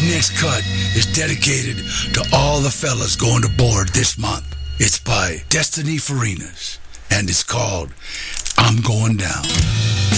next cut is dedicated to all the fellas going to board this month. It's by Destiny Farinas, and it's called I'm Going Down.